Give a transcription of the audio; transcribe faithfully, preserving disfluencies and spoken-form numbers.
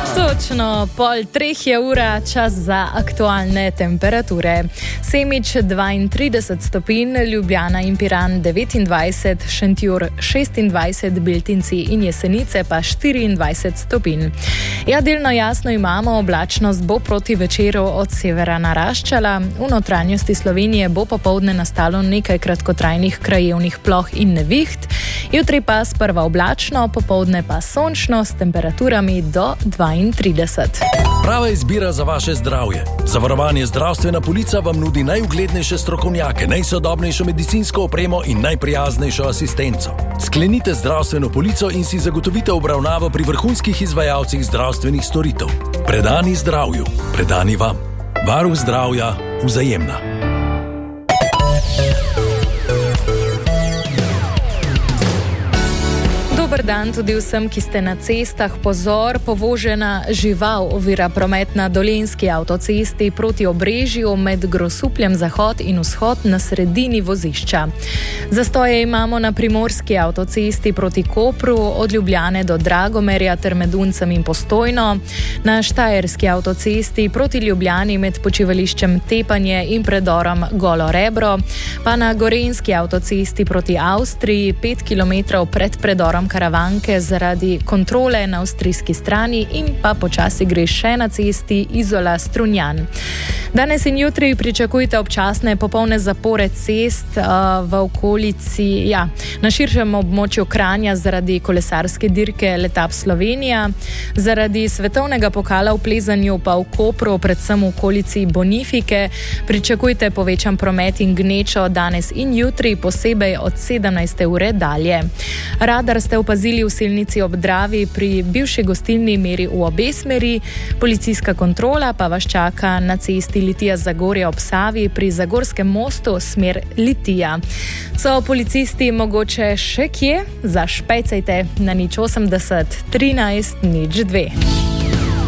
Točno pol treh je ura, čas za aktualne temperature. Semič dvaintrideset stopinj, Ljubljana in Piran devetindvajset, Šentjur šestindvajset, Beltinci in Jesenice pa štiriindvajset stopinj. Ja, delno jasno imamo, oblačnost bo proti večeru od severa naraščala. V notranjosti Slovenije bo popoldne nastalo nekaj kratkotrajnih krajevnih ploh in neviht. Jutri pa sprva oblačno, popoldne pa sončno s temperaturami do dvaintrideset. Prava izbira za vaše zdravje. Zavarovanje Zdravstvena polica vam nudi najuglednejše strokovnjake, najsodobnejšo medicinsko opremo in najprijaznejšo asistenco. Sklenite zdravstveno polico in si zagotovite obravnavo pri vrhunskih izvajalcih zdravstvenih storitev. Predani zdravju, predani vam. Varuh zdravja, Vzajemna. Dober dan tudi vsem, ki ste na cestah. Pozor, povožena žival ovira promet na Dolenjski avtocesti proti Obrežju med Grosupljem zahod in vzhod na sredini vozišča. Zastoje imamo na Primorski avtocesti proti Kopru, od Ljubljane do Dragomerja ter med Uncem in Postojno, na Štajerski avtocesti proti Ljubljani med počivališčem Tepanje in predorom Golo Rebro, pa na Gorenjski avtocesti proti Avstriji pet kilometrov pred predorom Karavanke zaradi kontrole na avstrijski strani in pa počasi gre še na cesti Izola-Strunjan. Danes in jutri pričakujte občasne popolne zapore cest uh, v okolici, ja, na širšem območju Kranja zaradi kolesarske dirke Letap Slovenija, zaradi svetovnega pokala v plezanju pa v Kopru, predvsem v okolici Bonifike, pričakujte povečan promet in gnečo danes in jutri, posebej od sedemnajste ure dalje. Radar ste opazili v Selnici ob Dravi, pri bivši gostilni meri v obe smeri, policijska kontrola pa vas čaka na cesti Litija-Zagorje ob Savi pri Zagorskem mostu smer Litija. So policisti mogoče še kje? Zašpecajte na nič osemdeset trinajst nič dve.